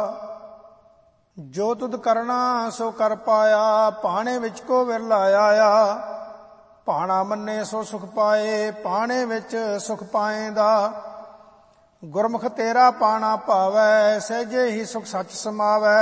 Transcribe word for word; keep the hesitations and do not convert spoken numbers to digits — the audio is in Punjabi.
ਜੋ ਤੁਧ ਕਰਨਾ ਸੋ ਕਰ ਪਾਇਆ, ਭਾਣੇ ਵਿੱਚ ਕੋ ਵਿਰਲਾ ਆਇਆ। ਭਾਣਾ ਮੰਨੇ ਸੋ ਸੁਖ ਪਾਏ, ਭਾਣੇ ਵਿੱਚ ਸੁਖ ਪਾਏਂਦਾ। ਗੁਰਮੁਖ ਤੇਰਾ ਪਾਣਾ ਭਾਵੈ, ਸਹਿਜੇ ਹੀ ਸੁਖ ਸੱਚ ਸਮਾਵੈ।